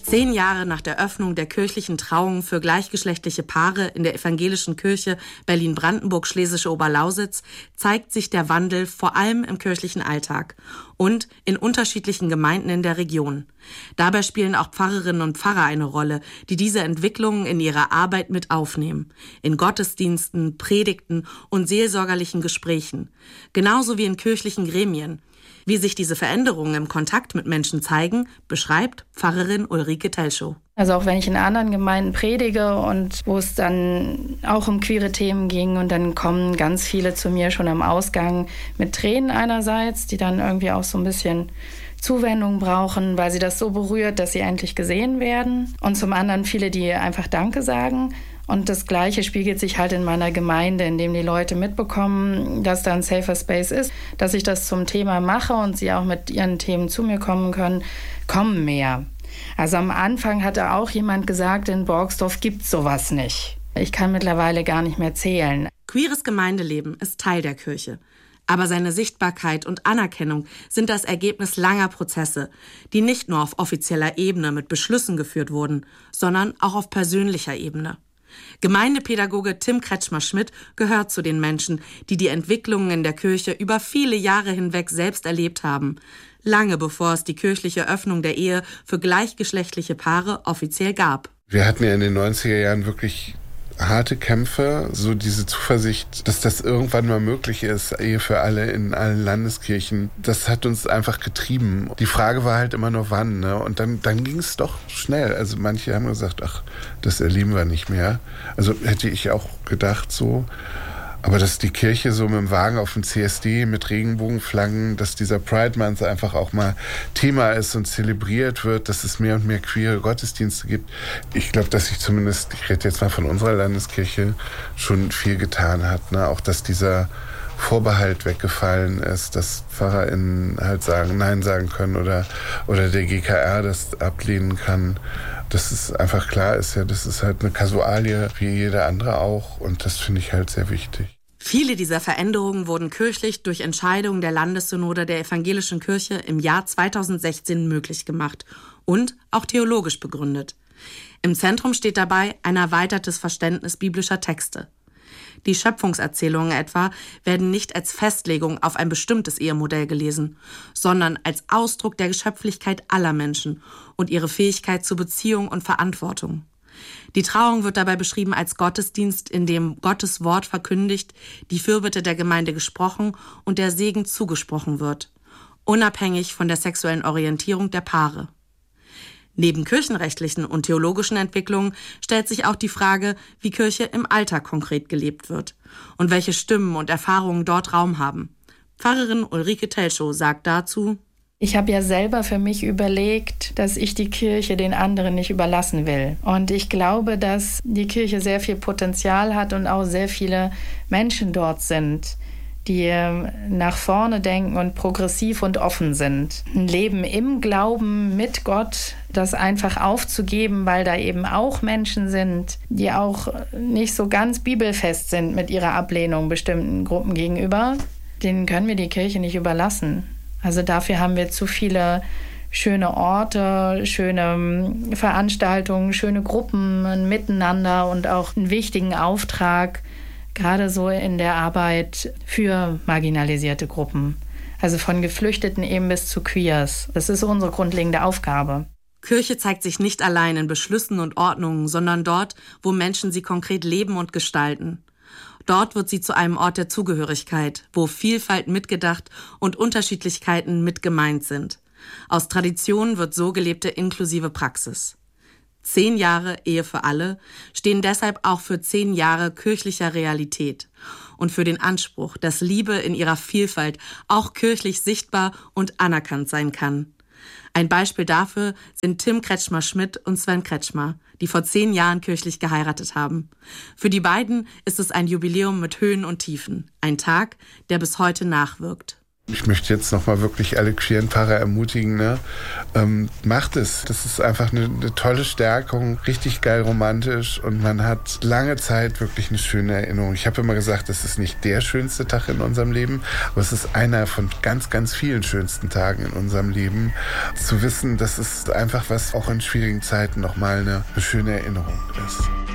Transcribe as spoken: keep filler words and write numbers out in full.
Zehn Jahre nach der Öffnung der kirchlichen Trauung für gleichgeschlechtliche Paare in der evangelischen Kirche Berlin-Brandenburg-Schlesische Oberlausitz zeigt sich der Wandel vor allem im kirchlichen Alltag und in unterschiedlichen Gemeinden in der Region. Dabei spielen auch Pfarrerinnen und Pfarrer eine Rolle, die diese Entwicklungen in ihrer Arbeit mit aufnehmen. In Gottesdiensten, Predigten und seelsorgerlichen Gesprächen. Genauso wie in kirchlichen Gremien. Wie sich diese Veränderungen im Kontakt mit Menschen zeigen, beschreibt Pfarrerin Ulrike Telschow. Also auch wenn ich in anderen Gemeinden predige und wo es dann auch um queere Themen ging und dann kommen ganz viele zu mir schon am Ausgang mit Tränen einerseits, die dann irgendwie auch so ein bisschen Zuwendung brauchen, weil sie das so berührt, dass sie endlich gesehen werden. Und zum anderen viele, die einfach Danke sagen. Und das Gleiche spiegelt sich halt in meiner Gemeinde, indem die Leute mitbekommen, dass da ein safer Space ist, dass ich das zum Thema mache und sie auch mit ihren Themen zu mir kommen können, kommen mehr. Also am Anfang hatte auch jemand gesagt, in Borgsdorf gibt's sowas nicht. Ich kann mittlerweile gar nicht mehr zählen. Queeres Gemeindeleben ist Teil der Kirche. Aber seine Sichtbarkeit und Anerkennung sind das Ergebnis langer Prozesse, die nicht nur auf offizieller Ebene mit Beschlüssen geführt wurden, sondern auch auf persönlicher Ebene. Gemeindepädagoge Tim Kretschmer-Schmidt gehört zu den Menschen, die die Entwicklungen in der Kirche über viele Jahre hinweg selbst erlebt haben. Lange bevor es die kirchliche Öffnung der Ehe für gleichgeschlechtliche Paare offiziell gab. Wir hatten ja in den neunziger Jahren wirklich harte Kämpfe, so diese Zuversicht, dass das irgendwann mal möglich ist, Ehe für alle in allen Landeskirchen. Das hat uns einfach getrieben. Die Frage war halt immer nur wann, ne? Und dann, dann ging es doch schnell. Also manche haben gesagt, ach, das erleben wir nicht mehr. Also hätte ich auch gedacht so. Aber dass die Kirche so mit dem Wagen auf dem C S D mit Regenbogenflaggen, dass dieser Pride Month einfach auch mal Thema ist und zelebriert wird, dass es mehr und mehr queere Gottesdienste gibt. Ich glaube, dass sich zumindest, ich rede jetzt mal von unserer Landeskirche, schon viel getan hat. Ne? Auch, dass dieser Vorbehalt weggefallen ist, dass PfarrerInnen halt sagen, Nein sagen können oder, oder der G K R das ablehnen kann. Dass es einfach klar ist, ja, das ist halt eine Kasualie wie jeder andere auch und das finde ich halt sehr wichtig. Viele dieser Veränderungen wurden kirchlich durch Entscheidungen der Landessynode der Evangelischen Kirche im Jahr zweitausendsechzehn möglich gemacht und auch theologisch begründet. Im Zentrum steht dabei ein erweitertes Verständnis biblischer Texte. Die Schöpfungserzählungen etwa werden nicht als Festlegung auf ein bestimmtes Ehemodell gelesen, sondern als Ausdruck der Geschöpflichkeit aller Menschen und ihre Fähigkeit zu Beziehung und Verantwortung. Die Trauung wird dabei beschrieben als Gottesdienst, in dem Gottes Wort verkündigt, die Fürbitte der Gemeinde gesprochen und der Segen zugesprochen wird, unabhängig von der sexuellen Orientierung der Paare. Neben kirchenrechtlichen und theologischen Entwicklungen stellt sich auch die Frage, wie Kirche im Alltag konkret gelebt wird und welche Stimmen und Erfahrungen dort Raum haben. Pfarrerin Ulrike Telschow sagt dazu: Ich habe ja selber für mich überlegt, dass ich die Kirche den anderen nicht überlassen will. Und ich glaube, dass die Kirche sehr viel Potenzial hat und auch sehr viele Menschen dort sind, die nach vorne denken und progressiv und offen sind. Ein Leben im Glauben mit Gott, das einfach aufzugeben, weil da eben auch Menschen sind, die auch nicht so ganz bibelfest sind mit ihrer Ablehnung bestimmten Gruppen gegenüber, denen können wir die Kirche nicht überlassen. Also dafür haben wir zu viele schöne Orte, schöne Veranstaltungen, schöne Gruppen, ein Miteinander und auch einen wichtigen Auftrag, gerade so in der Arbeit für marginalisierte Gruppen. Also von Geflüchteten eben bis zu Queers. Das ist unsere grundlegende Aufgabe. Kirche zeigt sich nicht allein in Beschlüssen und Ordnungen, sondern dort, wo Menschen sie konkret leben und gestalten. Dort wird sie zu einem Ort der Zugehörigkeit, wo Vielfalt mitgedacht und Unterschiedlichkeiten mit gemeint sind. Aus Tradition wird so gelebte inklusive Praxis. Zehn Jahre Ehe für alle stehen deshalb auch für zehn Jahre kirchlicher Realität und für den Anspruch, dass Liebe in ihrer Vielfalt auch kirchlich sichtbar und anerkannt sein kann. Ein Beispiel dafür sind Tim Kretschmer-Schmidt und Sven Kretschmer, die vor zehn Jahren kirchlich geheiratet haben. Für die beiden ist es ein Jubiläum mit Höhen und Tiefen, ein Tag, der bis heute nachwirkt. Ich möchte jetzt nochmal wirklich alle queeren Paare ermutigen, ne? Ähm, macht es. Das ist einfach eine, eine tolle Stärkung, richtig geil romantisch und man hat lange Zeit wirklich eine schöne Erinnerung. Ich habe immer gesagt, das ist nicht der schönste Tag in unserem Leben, aber es ist einer von ganz, ganz vielen schönsten Tagen in unserem Leben. Zu wissen, dass es einfach was auch in schwierigen Zeiten nochmal eine, eine schöne Erinnerung ist.